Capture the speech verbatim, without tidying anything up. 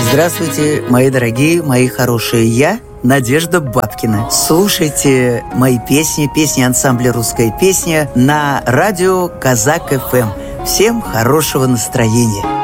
Здравствуйте, мои дорогие, мои хорошие. Я Надежда Бабкина. Слушайте мои песни, песни ансамбля «Русская песня» на радио Казак эф эм. Всем хорошего настроения.